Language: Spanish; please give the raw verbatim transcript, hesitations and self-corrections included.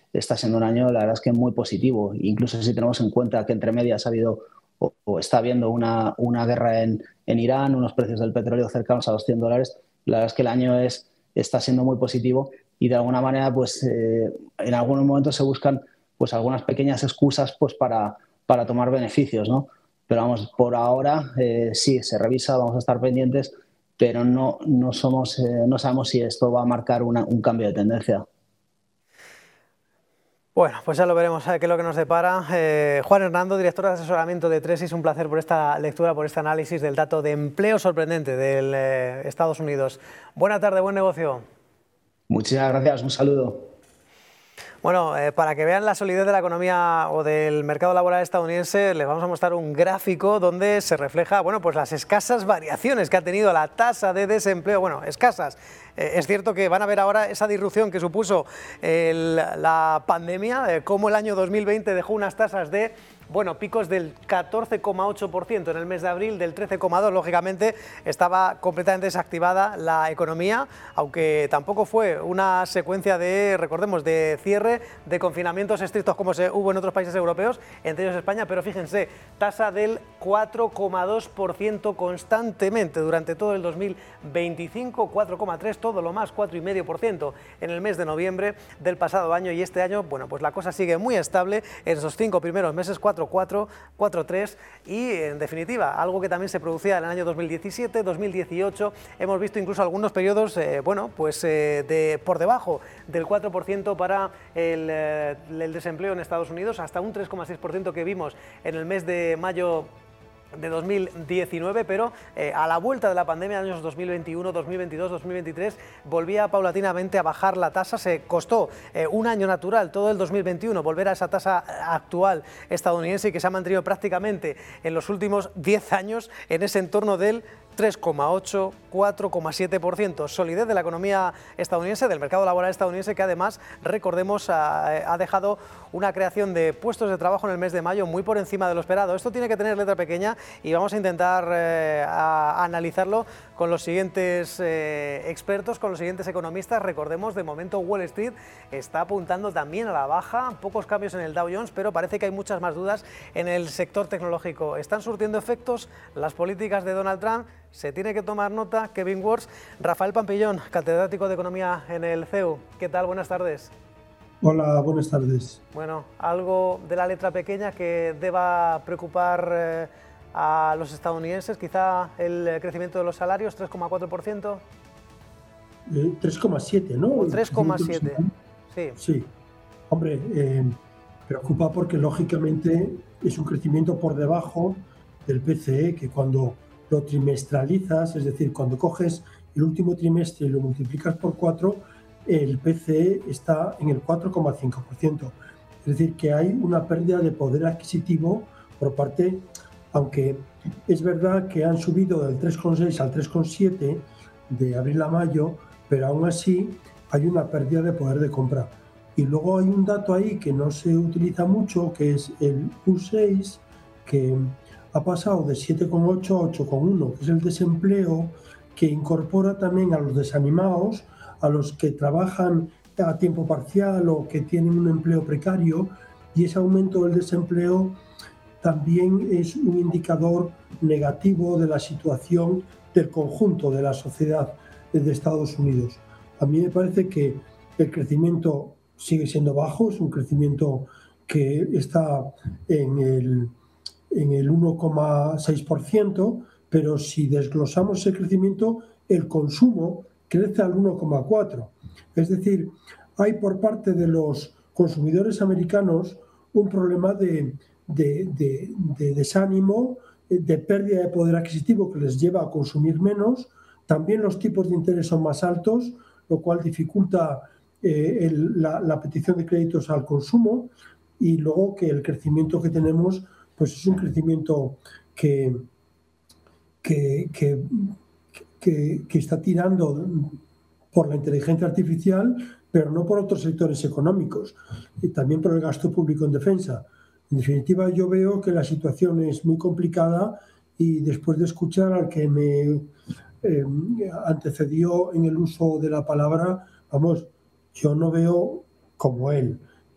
está siendo un año, la verdad es que muy positivo. Incluso si tenemos en cuenta que entre medias ha habido o, o está habiendo una, una guerra en, en Irán, unos precios del petróleo cercanos a los cien dólares, la verdad es que el año es, está siendo muy positivo y de alguna manera, pues eh, en algunos momentos se buscan pues algunas pequeñas excusas pues para, para tomar beneficios, ¿no? Pero vamos, por ahora eh, sí, se revisa, vamos a estar pendientes, pero no, no, somos, eh, no sabemos si esto va a marcar una, un cambio de tendencia. Bueno, pues ya lo veremos, a ver qué es lo que nos depara. Eh, Juan Hernando, director de asesoramiento de Tresis, un placer por esta lectura, por este análisis del dato de empleo sorprendente del eh, Estados Unidos. Buena tarde, buen negocio. Muchísimas gracias, un saludo. Bueno, eh, para que vean la solidez de la economía o del mercado laboral estadounidense, les vamos a mostrar un gráfico donde se refleja, bueno, pues las escasas variaciones que ha tenido la tasa de desempleo, bueno, escasas. Eh, es cierto que van a ver ahora esa disrupción que supuso el, la pandemia, eh, cómo el año dos mil veinte dejó unas tasas de... Bueno, picos del catorce coma ocho por ciento en el mes de abril, del trece coma dos por ciento, lógicamente estaba completamente desactivada la economía, aunque tampoco fue una secuencia de, recordemos, de cierre, de confinamientos estrictos como se hubo en otros países europeos, entre ellos España, pero fíjense, tasa del cuatro coma dos por ciento constantemente durante todo el dos mil veinticinco, cuatro coma tres por ciento, todo lo más, cuatro coma cinco por ciento en el mes de noviembre del pasado año, y este año, bueno, pues la cosa sigue muy estable en esos cinco primeros meses, cuatro cuatro, cuatro tres, y en definitiva, algo que también se producía en el año dos mil diecisiete, dos mil dieciocho, hemos visto incluso algunos periodos, eh, bueno, pues eh, de, por debajo del cuatro por ciento para el, eh, el desempleo en Estados Unidos, hasta un tres coma seis por ciento que vimos en el mes de mayo de dos mil diecinueve, pero eh, a la vuelta de la pandemia, años dos mil veintiuno, dos mil veintidós, dos mil veintitrés, volvía paulatinamente a bajar la tasa. Se costó eh, un año natural, todo el dos mil veintiuno, volver a esa tasa actual estadounidense, y que se ha mantenido prácticamente en los últimos diez años en ese entorno del tres coma ocho, cuatro coma siete por ciento. Solidez de la economía estadounidense, del mercado laboral estadounidense, que además, recordemos, ha, ha dejado una creación de puestos de trabajo en el mes de mayo muy por encima de lo esperado. Esto tiene que tener letra pequeña y vamos a intentar eh, a, a analizarlo con los siguientes eh, expertos, con los siguientes economistas. Recordemos, de momento Wall Street está apuntando también a la baja, pocos cambios en el Dow Jones, pero parece que hay muchas más dudas en el sector tecnológico. ¿Están surtiendo efectos las políticas de Donald Trump? Se tiene que tomar nota. Kevin Warsh. Rafael Pampillón, catedrático de Economía en el C E U. ¿Qué tal? Buenas tardes. Hola, buenas tardes. Bueno, algo de la letra pequeña que deba preocupar eh, a los estadounidenses, quizá el crecimiento de los salarios, tres coma cuatro por ciento. Eh, tres coma siete, ¿no? tres coma siete, sí. Sí, hombre, eh, preocupa porque lógicamente es un crecimiento por debajo del P C E, que cuando lo trimestralizas, es decir, cuando coges el último trimestre y lo multiplicas por cuatro, el P C E está en el cuatro coma cinco por ciento. Es decir, que hay una pérdida de poder adquisitivo por parte, aunque es verdad que han subido del tres coma seis al tres coma siete de abril a mayo, pero aún así hay una pérdida de poder de compra. Y luego hay un dato ahí que no se utiliza mucho, que es el U seis, que ha pasado de siete coma ocho a ocho coma uno, que es el desempleo, que incorpora también a los desanimados, a los que trabajan a tiempo parcial o que tienen un empleo precario, y ese aumento del desempleo también es un indicador negativo de la situación del conjunto de la sociedad de Estados Unidos. A mí me parece que el crecimiento sigue siendo bajo, es un crecimiento que está en el en el uno coma seis por ciento, pero si desglosamos ese crecimiento, el consumo crece al uno coma cuatro por ciento. Es decir, hay por parte de los consumidores americanos un problema de, de, de, de desánimo, de pérdida de poder adquisitivo que les lleva a consumir menos. También los tipos de interés son más altos, lo cual dificulta eh, el, la, la petición de créditos al consumo, y luego que el crecimiento que tenemos pues es un crecimiento que, que, que, que, que está tirando por la inteligencia artificial, pero no por otros sectores económicos, y también por el gasto público en defensa. En definitiva, yo veo que la situación es muy complicada, y después de escuchar al que me eh, antecedió en el uso de la palabra, vamos, yo no veo como él